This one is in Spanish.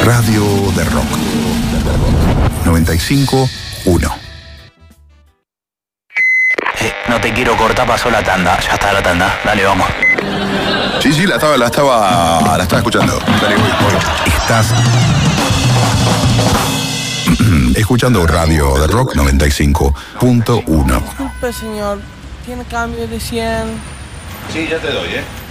Radio de Rock 95.1. No te quiero cortar, pasó la tanda. Ya está la tanda. Dale, vamos. Sí, la estaba escuchando. Dale, voy. Estás escuchando Radio de Rock 95.1. Disculpe, señor. ¿Tiene cambio de 100? Sí, ya te doy,